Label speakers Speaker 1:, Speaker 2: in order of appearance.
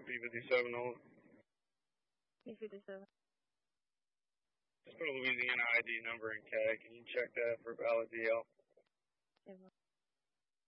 Speaker 1: B57 on.
Speaker 2: B57.
Speaker 1: Just put a Louisiana ID number in CAG. Can you check that for valid DL?
Speaker 2: Okay.